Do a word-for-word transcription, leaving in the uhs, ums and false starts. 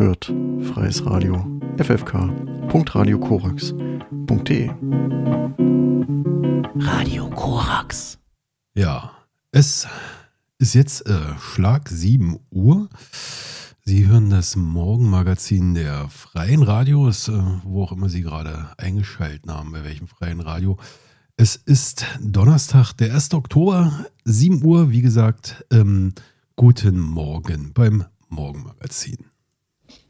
hört Freies Radio, f f k punkt radio korax punkt d e. Radio Korax. Ja, es ist jetzt äh, Schlag sieben Uhr. Sie hören das Morgenmagazin der Freien Radios, äh, wo auch immer Sie gerade eingeschaltet haben, bei welchem freien Radio. Es ist Donnerstag, der erste Oktober, sieben Uhr, wie gesagt. Ähm, guten Morgen beim Morgenmagazin.